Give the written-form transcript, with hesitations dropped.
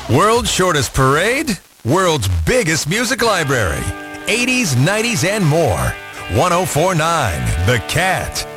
World's shortest parade, world's biggest music library, 80s, 90s, and more. 104.9 The Cat.